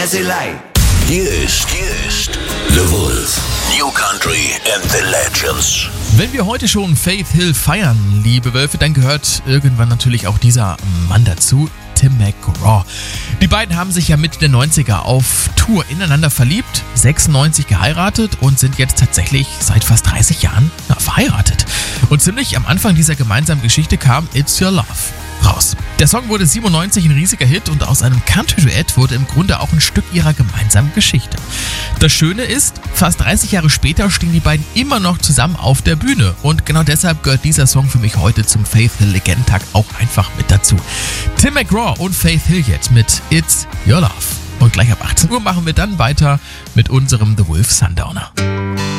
as he lay. Hier ist The Wolf. New Country and the Legends. Wenn wir heute schon Faith Hill feiern, liebe Wölfe, dann gehört irgendwann natürlich auch dieser Mann dazu, Tim McGraw. Die beiden haben sich ja Mitte der 90er auf Tour ineinander verliebt, 96 geheiratet und sind jetzt tatsächlich seit fast 30 Jahren verheiratet. Und ziemlich am Anfang dieser gemeinsamen Geschichte kam It's Your Love raus. Der Song wurde 97 ein riesiger Hit und aus einem Country-Duett wurde im Grunde auch ein Stück ihrer gemeinsamen Geschichte. Das Schöne ist, fast 30 Jahre später stehen die beiden immer noch zusammen auf der Bühne und genau deshalb gehört dieser Song für mich heute zum Faith Hill Legendentag auch einfach mit dazu. Tim McGraw und Faith Hill jetzt mit It's Your Love. Und gleich ab 18 Uhr machen wir dann weiter mit unserem The Wolf Sundowner.